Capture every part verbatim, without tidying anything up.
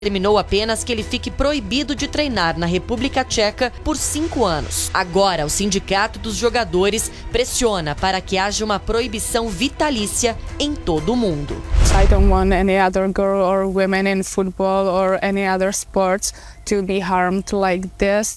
determinou apenas que ele fique proibido de treinar na República Tcheca por cinco anos. Agora, o sindicato dos jogadores pressiona para que haja uma proibição vitalícia em todo o mundo. I don't want any other girl or women in football or any other sports to be harmed like this.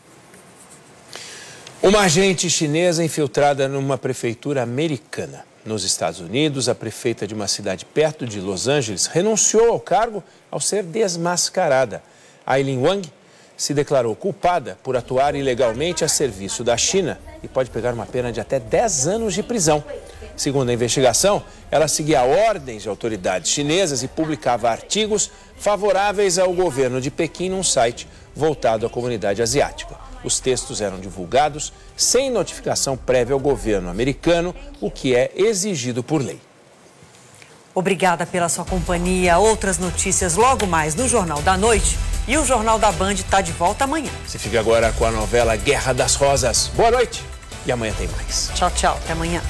Uma agente chinesa infiltrada numa prefeitura americana. Nos Estados Unidos, a prefeita de uma cidade perto de Los Angeles renunciou ao cargo ao ser desmascarada. Aileen Wang se declarou culpada por atuar ilegalmente a serviço da China e pode pegar uma pena de até dez anos de prisão. Segundo a investigação, ela seguia ordens de autoridades chinesas e publicava artigos favoráveis ao governo de Pequim num site voltado à comunidade asiática. Os textos eram divulgados sem notificação prévia ao governo americano, o que é exigido por lei. Obrigada pela sua companhia. Outras notícias logo mais no Jornal da Noite. E o Jornal da Band está de volta amanhã. Você fica agora com a novela Guerra das Rosas. Boa noite e amanhã tem mais. Tchau, tchau. Até amanhã.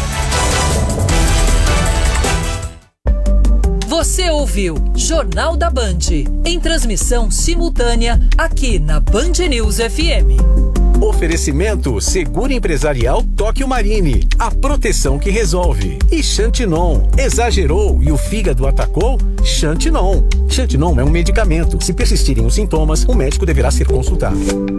Você ouviu Jornal da Band, em transmissão simultânea aqui na Band News F M. Oferecimento Seguro Empresarial Tóquio Marine, a proteção que resolve. E Xantinon, exagerou e o fígado atacou? Xantinon. Xantinon é um medicamento. Se persistirem os sintomas, o médico deverá ser consultado.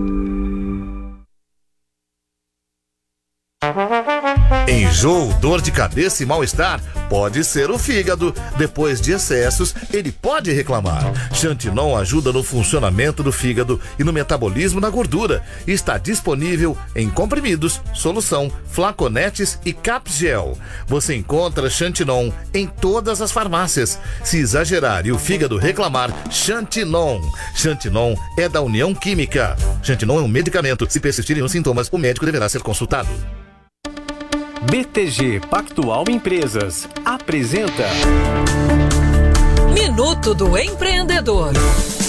Enjoo, dor de cabeça e mal-estar pode ser o fígado. Depois de excessos, ele pode reclamar. Xantinon ajuda no funcionamento do fígado e no metabolismo da gordura. Está disponível em comprimidos, solução, flaconetes e capgel. Você encontra Xantinon em todas as farmácias. Se exagerar e o fígado reclamar, Xantinon. Xantinon é da União Química. Xantinon é um medicamento. Se persistirem os sintomas, o médico deverá ser consultado. B T G Pactual Empresas apresenta Minuto do Empreendedor.